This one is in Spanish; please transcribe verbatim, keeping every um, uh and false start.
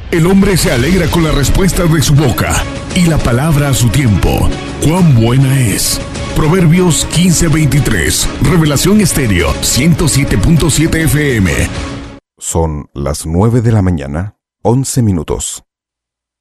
El hombre se alegra con la respuesta de su boca y la palabra a su tiempo. ¡Cuán buena es! Proverbios quince veintitrés. Revelación Estéreo ciento siete punto siete F M. Son las nueve de la mañana, once minutos.